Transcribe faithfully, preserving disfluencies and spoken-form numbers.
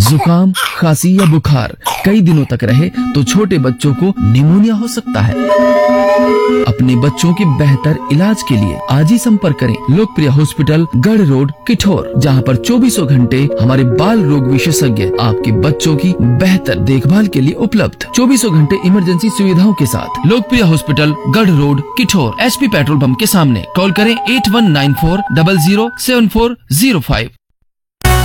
जुकाम, खांसी या बुखार कई दिनों तक रहे तो छोटे बच्चों को निमोनिया हो सकता है। अपने बच्चों के बेहतर इलाज के लिए आज ही संपर्क करें लोकप्रिय हॉस्पिटल, गढ़ रोड, किठौर, जहां पर चौबीसों घंटे हमारे बाल रोग विशेषज्ञ आपके बच्चों की बेहतर देखभाल के लिए उपलब्ध। चौबीसों घंटे इमरजेंसी सुविधाओं के साथ लोकप्रिय हॉस्पिटल, गढ़ road, Kithore, SP petrol pump के सामने। कॉल करें eight one nine four double zero seven four zero five.